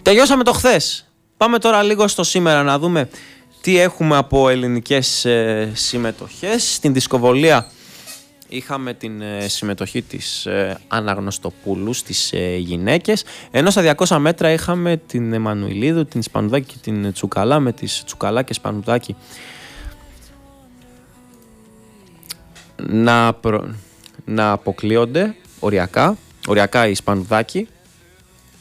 Τελειώσαμε το χθες. Πάμε τώρα λίγο στο σήμερα να δούμε τι έχουμε από ελληνικές συμμετοχές. Στην δισκοβολία είχαμε την συμμετοχή της Άννα Γνωστοπούλου στις γυναίκες, ενώ στα 200 μέτρα είχαμε την Εμμανουηλίδου, την Σπανουδάκη και την Τσουκαλά, με τις Τσουκαλά και Σπανουδάκη να αποκλείονται οριακά η Σπανουδάκη